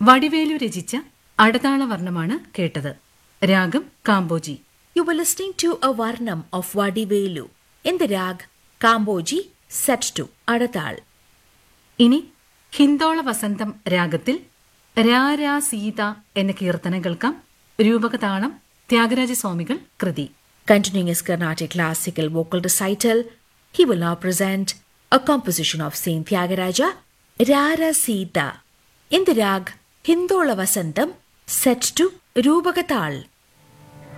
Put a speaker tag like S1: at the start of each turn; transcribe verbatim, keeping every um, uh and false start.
S1: വടിവേലു രചിച്ച അടതാളവർണ്ണമാണ് കേട്ടത്. രാഗം Kambhoji.
S2: You were listening to a Varnam of Vadivelu in the rag Kamboji set to Adatal.
S1: ഇനി ഹിന്ദോള വസന്തം രാഗത്തിൽ രാ രാ സീത എന്ന കീർത്തനം കേൾക്കാം. രൂപകതാളം ത്യാഗരാജസ്വാമികൾ കൃതി.
S2: Continuing his Carnatic classical vocal recital, he will now present a composition of Saint Tyagaraja, Rara Sita, in the rag Hindola Vasantam set to Rupagatal.